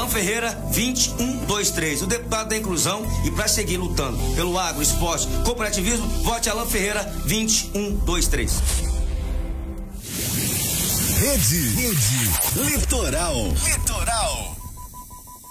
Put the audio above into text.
Alain Ferreira, 2123, o deputado da inclusão. E para seguir lutando pelo agro, esporte, cooperativismo, vote Alain Ferreira, 2123. Rede Litoral.